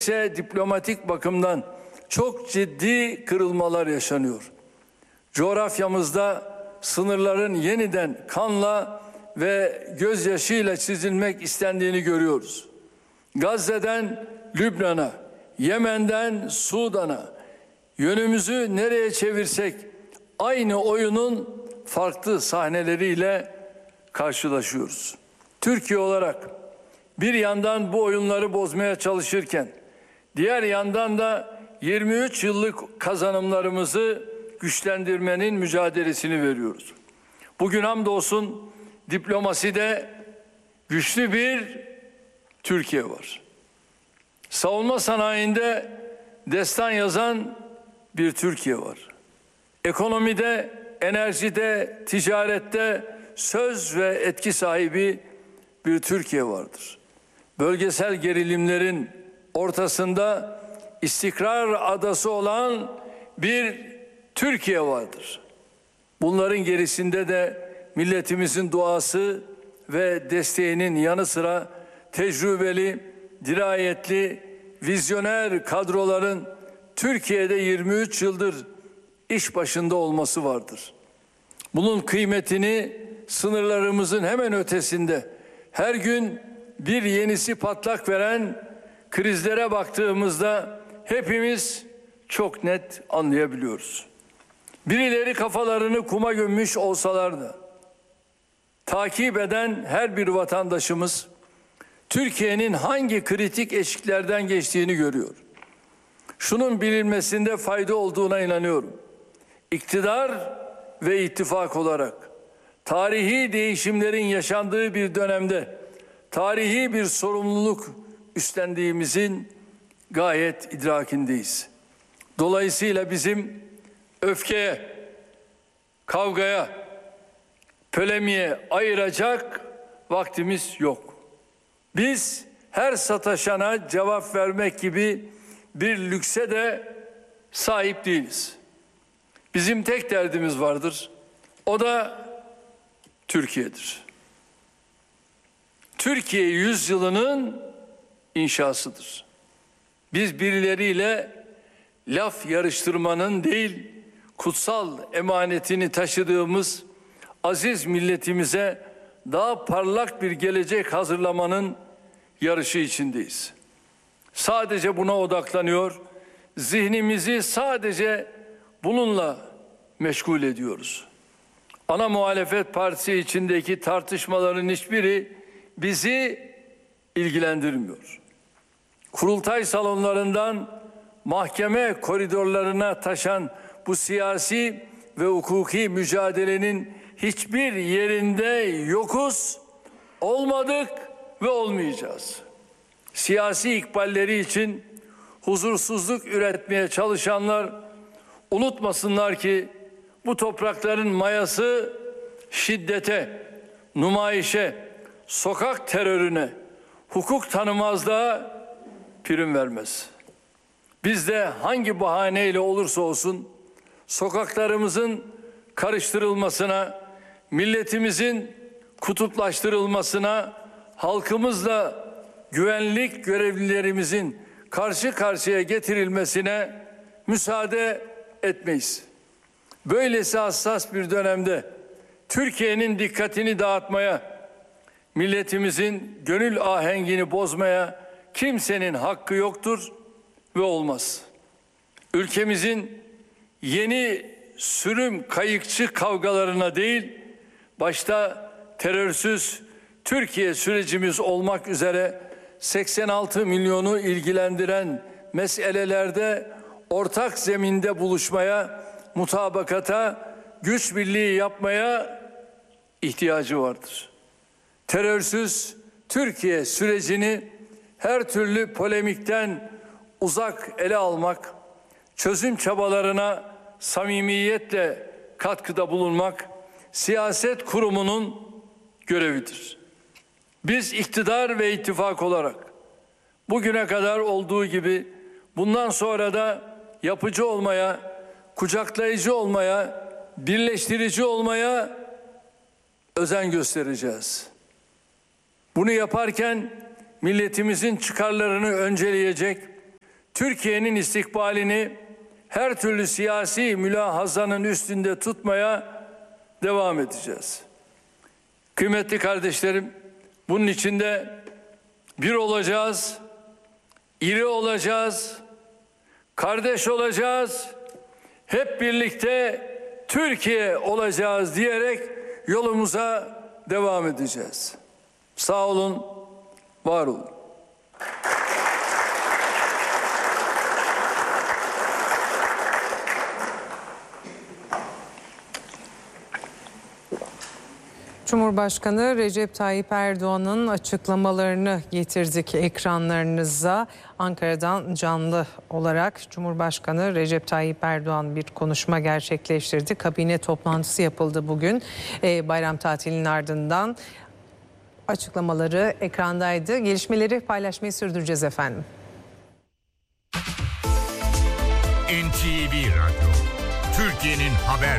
ise diplomatik bakımdan çok ciddi kırılmalar yaşanıyor. Coğrafyamızda sınırların yeniden kanla ve gözyaşıyla çizilmek istendiğini görüyoruz. Gazze'den Lübnan'a, Yemen'den Sudan'a, yönümüzü nereye çevirsek aynı oyunun farklı sahneleriyle karşılaşıyoruz. Türkiye olarak bir yandan bu oyunları bozmaya çalışırken, diğer yandan da 23 yıllık kazanımlarımızı güçlendirmenin mücadelesini veriyoruz. Bugün hamdolsun diplomaside güçlü bir Türkiye var. Savunma sanayinde destan yazan bir Türkiye var. Ekonomide, enerjide, ticarette söz ve etki sahibi bir Türkiye vardır. Bölgesel gerilimlerin ortasında istikrar adası olan bir Türkiye vardır. Bunların gerisinde de milletimizin duası ve desteğinin yanı sıra tecrübeli, dirayetli, vizyoner kadroların Türkiye'de 23 yıldır iş başında olması vardır. Bunun kıymetini sınırlarımızın hemen ötesinde her gün bir yenisi patlak veren krizlere baktığımızda hepimiz çok net anlayabiliyoruz. Birileri kafalarını kuma gömmüş olsalar da takip eden her bir vatandaşımız Türkiye'nin hangi kritik eşiklerden geçtiğini görüyor. Şunun bilinmesinde fayda olduğuna inanıyorum. İktidar ve ittifak olarak tarihi değişimlerin yaşandığı bir dönemde tarihi bir sorumluluk üstlendiğimizin gayet idrakindeyiz. Dolayısıyla bizim öfkeye, kavgaya, polemiğe ayıracak vaktimiz yok. Biz her sataşana cevap vermek gibi bir lükse de sahip değiliz. Bizim tek derdimiz vardır. O da Türkiye'dir. Türkiye yüzyılının inşasıdır. Biz birileriyle laf yarıştırmanın değil, kutsal emanetini taşıdığımız aziz milletimize daha parlak bir gelecek hazırlamanın yarışı içindeyiz. Sadece buna odaklanıyor, zihnimizi sadece bununla meşgul ediyoruz. Ana muhalefet partisi içindeki tartışmaların hiçbiri bizi ilgilendirmiyor. Kurultay salonlarından mahkeme koridorlarına taşan bu siyasi ve hukuki mücadelenin hiçbir yerinde yokuz, olmadık ve olmayacağız. Siyasi ikballeri için huzursuzluk üretmeye çalışanlar unutmasınlar ki bu toprakların mayası şiddete, numayişe, sokak terörüne, hukuk tanımazlığa prim vermez. Biz de hangi bahaneyle olursa olsun sokaklarımızın karıştırılmasına, milletimizin kutuplaştırılmasına, halkımızla güvenlik görevlilerimizin karşı karşıya getirilmesine müsaade etmeyiz. Böylesi hassas bir dönemde Türkiye'nin dikkatini dağıtmaya, milletimizin gönül ahengini bozmaya kimsenin hakkı yoktur ve olmaz. Ülkemizin yeni sürüm kayıkçı kavgalarına değil, başta terörsüz Türkiye sürecimiz olmak üzere 86 milyonu ilgilendiren meselelerde ortak zeminde buluşmaya, mutabakata, güç birliği yapmaya ihtiyacı vardır. Terörsüz Türkiye sürecini her türlü polemikten uzak ele almak, çözüm çabalarına samimiyetle katkıda bulunmak siyaset kurumunun görevidir. Biz iktidar ve ittifak olarak bugüne kadar olduğu gibi bundan sonra da yapıcı olmaya, kucaklayıcı olmaya, birleştirici olmaya özen göstereceğiz. Bunu yaparken milletimizin çıkarlarını önceleyecek, Türkiye'nin istikbalini her türlü siyasi mülahazanın üstünde tutmaya devam edeceğiz. Kıymetli kardeşlerim, bunun için de bir olacağız, iri olacağız, kardeş olacağız, hep birlikte Türkiye olacağız diyerek yolumuza devam edeceğiz. Sağ olun, var olun. Cumhurbaşkanı Recep Tayyip Erdoğan'ın açıklamalarını getirdik ekranlarınıza. Ankara'dan canlı olarak Cumhurbaşkanı Recep Tayyip Erdoğan bir konuşma gerçekleştirdi. Kabine toplantısı yapıldı bugün. Bayram tatilinin ardından açıklamaları ekrandaydı. Gelişmeleri paylaşmayı sürdüreceğiz efendim. NTV Radyo, Türkiye'nin haber